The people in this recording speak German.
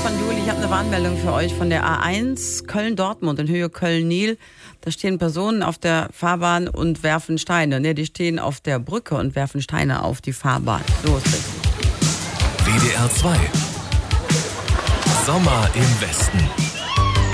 von Juli. Ich habe eine Warnmeldung für euch von der A1 Köln-Dortmund in Höhe Köln-Nil. Da stehen Personen auf der Fahrbahn und werfen Steine. Ne, die stehen auf der Brücke und werfen Steine auf die Fahrbahn. So ist es. WDR 2. Sommer im Westen.